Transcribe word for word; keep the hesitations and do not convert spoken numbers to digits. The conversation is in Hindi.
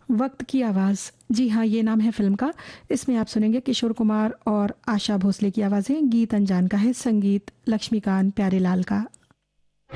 वक्त की आवाज़, जी हाँ, ये नाम है फ़िल्म का। इसमें आप सुनेंगे किशोर कुमार और आशा भोसले की आवाज़ें। गीत अनजान का है, संगीत लक्ष्मीकांत प्यारेलाल का।